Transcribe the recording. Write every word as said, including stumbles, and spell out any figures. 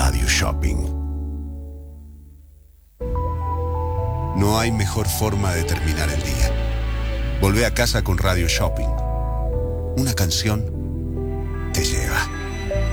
Radio Shopping. No hay mejor forma de terminar el día. Volvé a casa con Radio Shopping. Una canción te lleva.